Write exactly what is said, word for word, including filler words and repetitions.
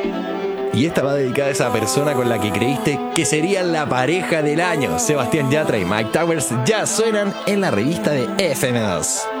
Y esta va dedicada a esa persona con la que creíste que serían la pareja del año. Sebastián Yatra y Mike Towers ya suenan en la revista de F M dos.